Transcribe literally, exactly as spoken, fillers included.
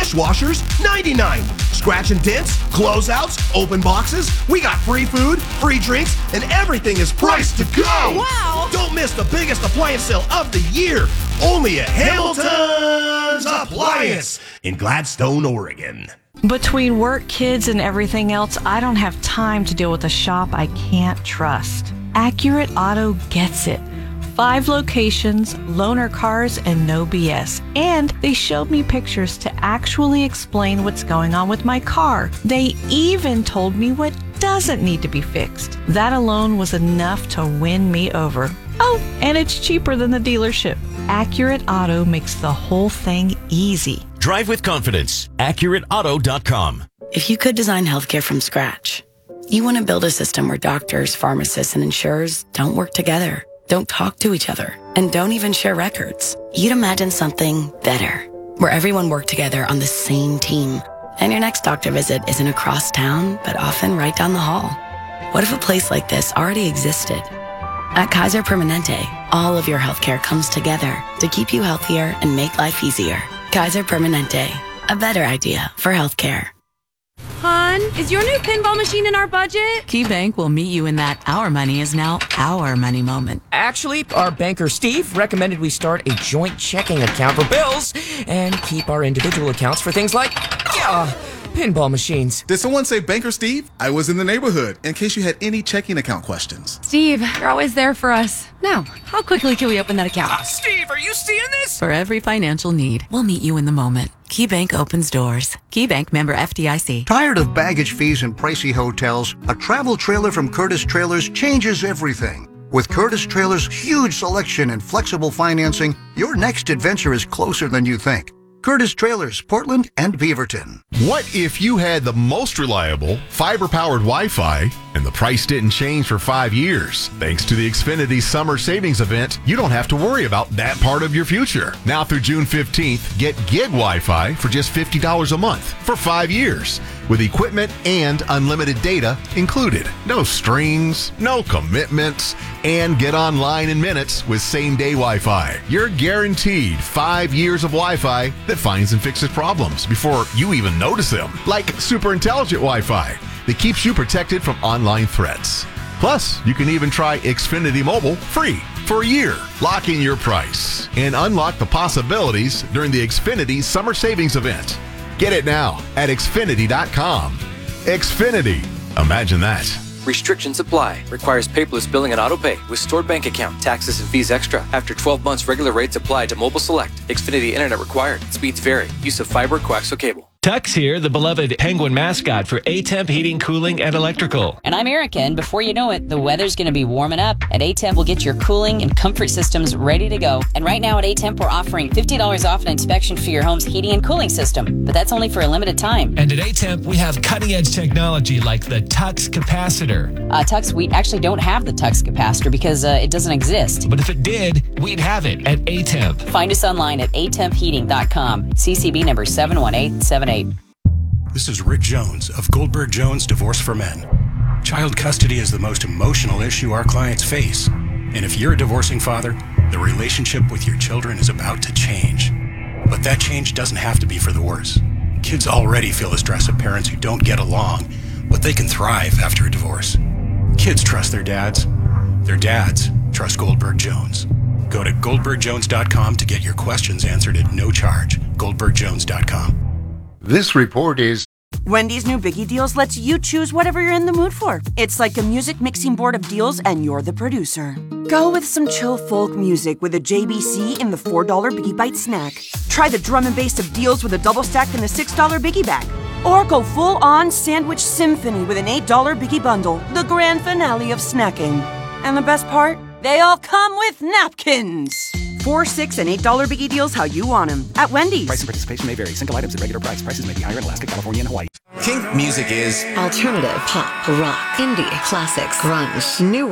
Dishwashers, ninety-nine dollars. Scratch and dents, closeouts, open boxes. We got free food, free drinks, and everything is priced to go. Wow! Don't miss the biggest appliance sale of the year. Only at Hamilton's Appliance in Gladstone, Oregon. Between work, kids, and everything else, I don't have time to deal with a shop I can't trust. Accurate Auto gets it. Five locations, loaner cars, and no B S. And they showed me pictures to actually explain what's going on with my car. They even told me what doesn't need to be fixed. That alone was enough to win me over. Oh, and it's cheaper than the dealership. Accurate Auto makes the whole thing easy. Drive with confidence. Accurate Auto dot com. If you could design healthcare from scratch, you want to build a system where doctors, pharmacists, and insurers don't work together, don't talk to each other, and don't even share records. You'd imagine something better, where everyone worked together on the same team, and your next doctor visit isn't across town, but often right down the hall. What if a place like this already existed? At Kaiser Permanente, all of your healthcare comes together to keep you healthier and make life easier. Kaiser Permanente, a better idea for healthcare. Hon, is your new pinball machine in our budget? KeyBank will meet you in that our money is now our money moment. Actually, our banker Steve recommended we start a joint checking account for bills and keep our individual accounts for things like, yeah, pinball machines. Did someone say Banker Steve? I was in the neighborhood, in case you had any checking account questions. Steve, you're always there for us. Now, how quickly can we open that account? Uh, Steve, are you seeing this? For every financial need, we'll meet you in the moment. KeyBank opens doors. KeyBank, member F D I C. Tired of baggage fees and pricey hotels? A travel trailer from Curtis Trailers changes everything. With Curtis Trailers' huge selection and flexible financing, your next adventure is closer than you think. Curtis Trailers, Portland and Beaverton. What if you had the most reliable, fiber-powered Wi-Fi and the price didn't change for five years? Thanks to the Xfinity Summer Savings Event, you don't have to worry about that part of your future. Now through June fifteenth, get gig Wi-Fi for just fifty dollars a month for five years with equipment and unlimited data included. No strings, no commitments, and get online in minutes with same-day Wi-Fi. You're guaranteed five years of Wi-Fi that finds and fixes problems before you even notice them, like super intelligent Wi-Fi that keeps you protected from online threats. Plus, you can even try Xfinity Mobile free for a year. Lock in your price and unlock the possibilities during the Xfinity Summer Savings Event. Get it now at Xfinity dot com. Xfinity. Imagine that. Restrictions apply. Requires paperless billing and auto pay with stored bank account. Taxes and fees extra. After twelve months, regular rates apply to Mobile Select. Xfinity Internet required. Speeds vary. Use of fiber, coaxial cable. Tux here, the beloved Penguin mascot for A-Temp Heating, Cooling, and Electrical. And I'm Erica, and before you know it, the weather's going to be warming up. At A-Temp, we'll get your cooling and comfort systems ready to go. And right now at A-Temp, we're offering fifty dollars off an inspection for your home's heating and cooling system. But that's only for a limited time. And at A-Temp, we have cutting-edge technology like the Tux capacitor. Uh, Tux, we actually don't have the Tux capacitor because uh, it doesn't exist. But if it did, we'd have it at A-Temp. Find us online at a temp heating dot com. C C B number seven one eight seven eight. This is Rick Jones of Goldberg Jones Divorce for Men. Child custody is the most emotional issue our clients face. And if you're a divorcing father, the relationship with your children is about to change. But that change doesn't have to be for the worse. Kids already feel the stress of parents who don't get along, but they can thrive after a divorce. Kids trust their dads. Their dads trust Goldberg Jones. Go to goldberg jones dot com to get your questions answered at no charge. goldberg jones dot com. This report is... Wendy's new Biggie Deals lets you choose whatever you're in the mood for. It's like a music mixing board of deals, and you're the producer. Go with some chill folk music with a J B C in the four dollar Biggie Bite snack. Try the drum and bass of deals with a double stack in the six dollar Biggie Bag. Or go full-on sandwich symphony with an eight dollar Biggie Bundle, the grand finale of snacking. And the best part? They all come with napkins. Four, six, and eight dollar Biggie Deals how you want them at Wendy's. Price and participation may vary. Single items at regular price. Prices may be higher in Alaska, California, and Hawaii. Kink music is alternative, pop, rock, indie, classics, grunge, new